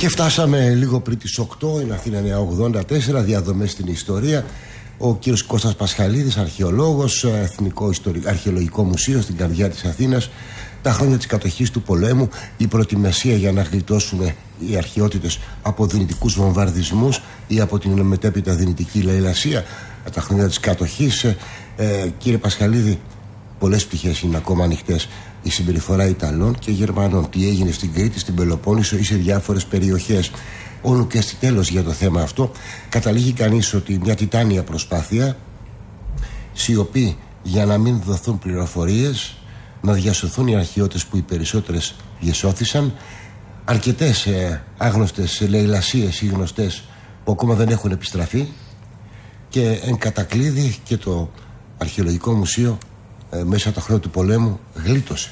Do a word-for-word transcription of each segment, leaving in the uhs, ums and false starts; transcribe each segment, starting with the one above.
Και φτάσαμε λίγο πριν τις οκτώ, είναι Αθήνα Νέα ογδόντα τέσσερα, διαδομές στην ιστορία. Ο κύριος Κώστας Πασχαλίδης, αρχαιολόγος, Εθνικό Αρχαιολογικό Μουσείο στην καρδιά της Αθήνας. Τα χρόνια της κατοχής του πολέμου, η προετοιμασία για να γλιτώσουν οι αρχαιότητες από δυνητικούς βομβαρδισμούς ή από την μετέπειτα δυνητική λαιλασία. Τα χρόνια της κατοχής, ε, κύριε Πασχαλίδη, πολλές πτυχές είναι ακόμα ανοιχτές. Η συμπεριφορά Ιταλών και Γερμανών, τι έγινε στην Κρήτη, στην Πελοπόννησο ή σε διάφορες περιοχές. Όλου και στη τέλος για το θέμα αυτό καταλήγει κανείς ότι μια τιτάνια προσπάθεια, σιωπή για να μην δοθούν πληροφορίες, να διασωθούν οι αρχαιότητες που οι περισσότερες διασώθησαν, αρκετές ε, άγνωστες λαιλασίες ή γνωστές που ακόμα δεν έχουν επιστραφεί, και εν κατακλείδη και το Αρχαιολογικό Μουσείο ε, μέσα από τα χρόνια του πολέμου γλίτωσε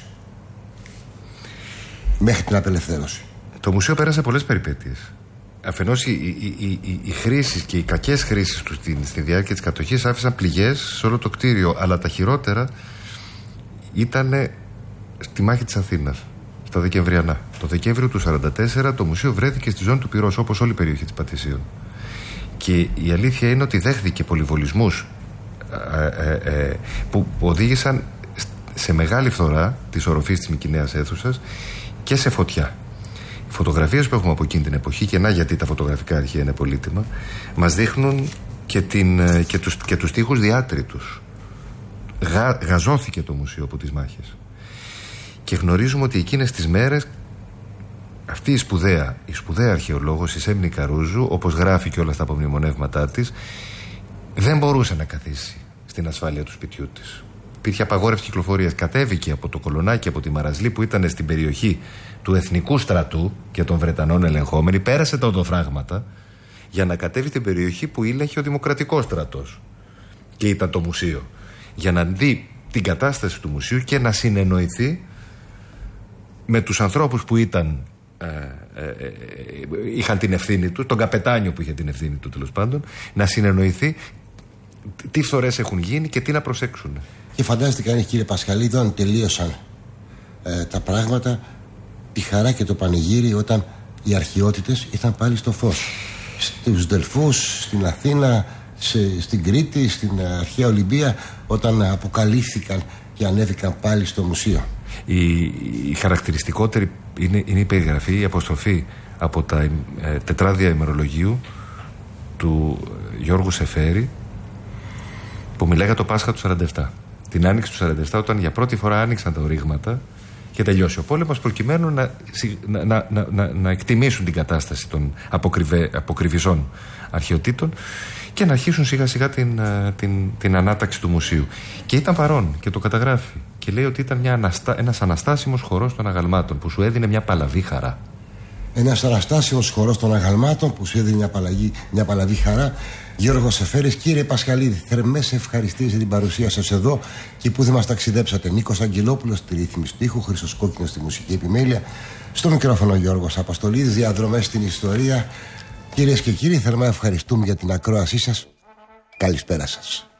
μέχρι την απελευθέρωση. Το μουσείο πέρασε πολλές περιπέτειες. Αφενός οι, οι, οι, οι, οι χρήσεις και οι κακές χρήσεις του στη, στη διάρκεια της κατοχής άφησαν πληγές σε όλο το κτίριο, αλλά τα χειρότερα ήταν στη μάχη της Αθήνας, στα Δεκεμβριανά. Το Δεκέμβριο του χίλια εννιακόσια σαράντα τέσσερα το μουσείο βρέθηκε στη ζώνη του πυρός, όπως όλη η περιοχή της Πατησίων. Και η αλήθεια είναι ότι δέχθηκε πολυβολισμούς ε, ε, ε, που οδήγησαν σε μεγάλη φθορά της οροφής της Μικηναίας αίθουσας και σε φωτιά. Οι φωτογραφίες που έχουμε από εκείνη την εποχή, και να γιατί τα φωτογραφικά αρχεία είναι πολύτιμα, μας δείχνουν και, την, και, τους, και τους τοίχους διάτριτους. Γα, γαζώθηκε το μουσείο από τις μάχες. Και γνωρίζουμε ότι εκείνες τις μέρες αυτή η σπουδαία, η σπουδαία αρχαιολόγος, η Σέμνη Καρούζου, όπως γράφει και όλα στα απομνημονεύματά της, δεν μπορούσε να καθίσει στην ασφάλεια του σπιτιού της. Υπήρχε απαγόρευση κυκλοφορίας. Κατέβηκε από το Κολονάκι, από τη Μαραζλή, που ήταν στην περιοχή του Εθνικού Στρατού και των Βρετανών ελεγχόμενη, πέρασε τα οδοφράγματα για να κατέβει στην περιοχή που ήλεγχε ο Δημοκρατικός Στρατός και ήταν το μουσείο, για να δει την κατάσταση του μουσείου και να συνεννοηθεί με τους ανθρώπους που ήταν ε, ε, ε, είχαν την ευθύνη του, τον καπετάνιο που είχε την ευθύνη του, τέλος πάντων, να συνεννοηθεί τι φθορές έχουν γίνει και τι να προσέξουν. Και φαντάζεται κανείς, κύριε Πασχαλίδη, αν τελείωσαν ε, τα πράγματα, τη χαρά και το πανηγύρι όταν οι αρχαιότητες ήρθαν πάλι στο φως. Στους Δελφούς, στην Αθήνα, σε, στην Κρήτη, στην αρχαία Ολυμπία, όταν αποκαλύφθηκαν και ανέβηκαν πάλι στο μουσείο. Η, η χαρακτηριστικότερη είναι, είναι η περιγραφή, η αποστροφή από τα ε, τετράδια ημερολογίου του Γιώργου Σεφέρη, που μιλάει για το Πάσχα του σαράντα επτά. Την άνοιξη του σαράντα επτά, όταν για πρώτη φορά άνοιξαν τα ορίγματα και τελειώσει ο πόλεμος, προκειμένου να, να, να, να, να, να εκτιμήσουν την κατάσταση των αποκριβισών αρχαιοτήτων και να αρχίσουν σιγά σιγά την, την, την ανάταξη του μουσείου. Και ήταν παρόν και το καταγράφει και λέει ότι ήταν μια αναστα, ένας αναστάσιμος χορός των αγαλμάτων που σου έδινε μια παλαβή χαρά. Ένας αναστάσιμος χορός των αγαλμάτων που σου έδινε μια, παλαγή, μια παλαβή χαρά. Γιώργο Σεφέρης. Κύριε Πασχαλίδη, θερμές ευχαριστίες για την παρουσία σας εδώ και που δεν μας ταξιδέψατε. Νίκος Αγγελόπουλος στη ρύθμιση του ήχου, Χρήστος Κόκκινος στη μουσική επιμέλεια, στο μικρόφωνο Γιώργος Αποστολίδης. Διαδρομές στην ιστορία. Κυρίες και κύριοι, θερμά ευχαριστούμε για την ακρόασή σας. Καλησπέρα σας.